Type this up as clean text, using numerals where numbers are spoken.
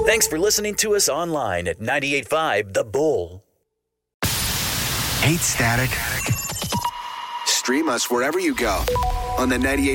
Thanks for listening to us online at 98.5 The Bull. Hate static? Stream us wherever you go on the 98.5